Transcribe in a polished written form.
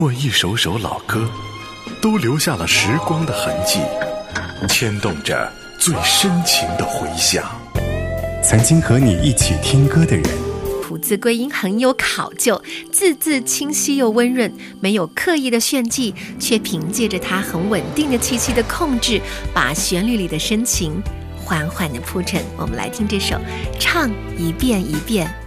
我一首首老歌，都留下了时光的痕迹，牵动着最深情的回响。 曾经和你一起听歌的人， 吐字归音很有考究，字字清晰又温润，没有刻意的炫技，却凭借着它很稳定的气息的控制，把旋律里的深情缓缓的铺陈。我们来听这首《唱一遍一遍》。